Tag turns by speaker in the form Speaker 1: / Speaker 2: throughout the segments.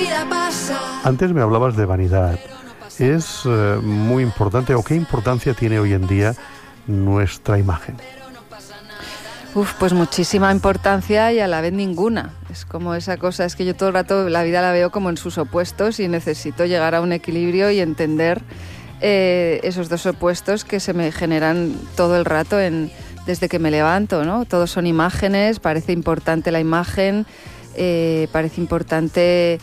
Speaker 1: vida pasa.
Speaker 2: Antes me hablabas de vanidad. ¿Es muy importante o qué importancia tiene hoy en día nuestra imagen?
Speaker 3: Pues muchísima importancia y a la vez ninguna. Es como esa cosa, es que yo todo el rato la vida la veo como en sus opuestos y necesito llegar a un equilibrio y entender esos dos opuestos que se me generan todo el rato desde que me levanto, ¿no? Todos son imágenes, parece importante la imagen, parece importante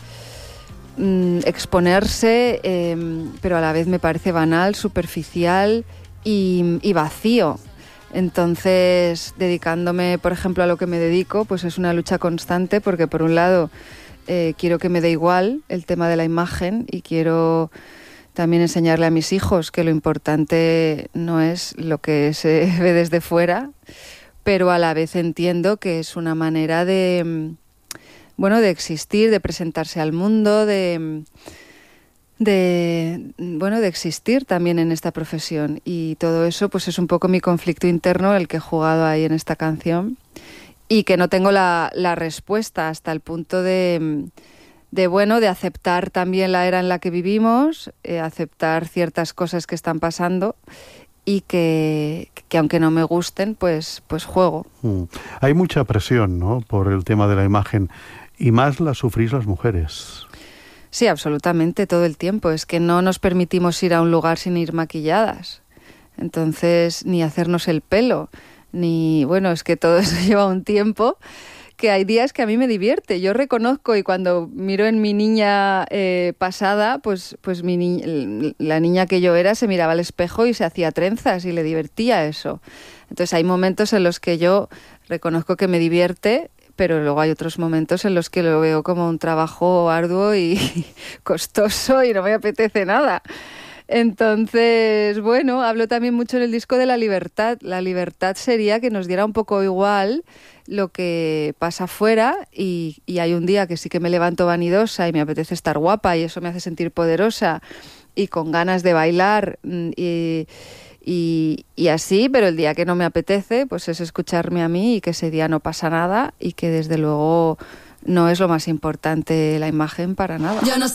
Speaker 3: exponerse, pero a la vez me parece banal, superficial y vacío. Entonces, dedicándome, por ejemplo, a lo que me dedico, pues es una lucha constante porque, por un lado, quiero que me dé igual el tema de la imagen y quiero también enseñarle a mis hijos que lo importante no es lo que se ve desde fuera, pero a la vez entiendo que es una manera de existir, de presentarse al mundo, de existir también en esta profesión. Y todo eso pues es un poco mi conflicto interno, el que he jugado ahí en esta canción, y que no tengo la respuesta hasta el punto de aceptar también la era en la que vivimos, aceptar ciertas cosas que están pasando y que aunque no me gusten, pues juego.
Speaker 2: Hay mucha presión, ¿no?, por el tema de la imagen, y más la sufrís las mujeres.
Speaker 3: Sí, absolutamente, todo el tiempo. Es que no nos permitimos ir a un lugar sin ir maquilladas. Entonces, ni hacernos el pelo, es que todo eso lleva un tiempo, que hay días que a mí me divierte. Yo reconozco, y cuando miro en mi niña pasada, pues la niña que yo era se miraba al espejo y se hacía trenzas y le divertía eso. Entonces hay momentos en los que yo reconozco que me divierte, pero luego hay otros momentos en los que lo veo como un trabajo arduo y costoso y no me apetece nada. Entonces, hablo también mucho en el disco de la libertad. La libertad sería que nos diera un poco igual lo que pasa afuera y hay un día que sí que me levanto vanidosa y me apetece estar guapa y eso me hace sentir poderosa y con ganas de bailar y así, pero el día que no me apetece, pues es escucharme a mí y que ese día no pasa nada y que desde luego no es lo más importante la imagen para nada.